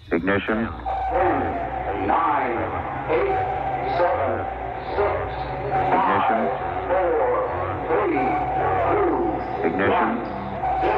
Ignition. 10, 9, 8, 7, 6, 5, Ignition. 4, 3, 2, Ignition.